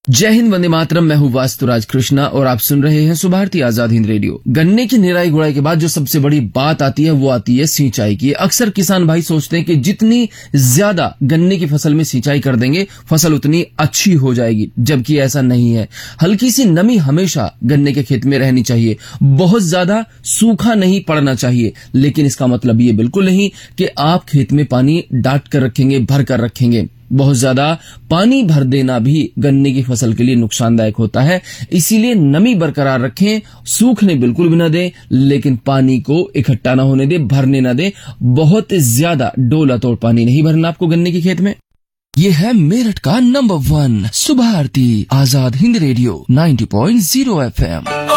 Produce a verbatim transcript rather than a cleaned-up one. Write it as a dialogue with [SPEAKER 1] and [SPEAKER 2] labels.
[SPEAKER 1] जय हिंद, वंदे मातरम। मैं हूँ वास्तुराज कृष्णा और आप सुन रहे हैं सुभारती आजाद हिंद रेडियो। गन्ने की निराई गुड़ाई के बाद जो सबसे बड़ी बात आती है वो आती है सिंचाई की। अक्सर किसान भाई सोचते हैं कि जितनी ज्यादा गन्ने की फसल में सिंचाई कर देंगे फसल उतनी अच्छी हो जाएगी, जबकि ऐसा नहीं है। हल्की सी नमी हमेशा गन्ने के खेत में रहनी चाहिए, बहुत ज्यादा सूखा नहीं पड़ना चाहिए। लेकिन इसका मतलब ये बिल्कुल नहीं कि आप खेत में पानी डाट कर रखेंगे, भर कर रखेंगे। बहुत ज्यादा पानी भर देना भी गन्ने की फसल के लिए नुकसानदायक होता है। इसीलिए नमी बरकरार रखें, सूखने बिल्कुल भी न दें, लेकिन पानी को इकट्ठा न होने दें, भरने न दें। बहुत ज्यादा डोला तोड़ पानी नहीं भरना आपको गन्ने के खेत में। ये है मेरठ का number one Subharti Azad Hind radio ninety point zero F M.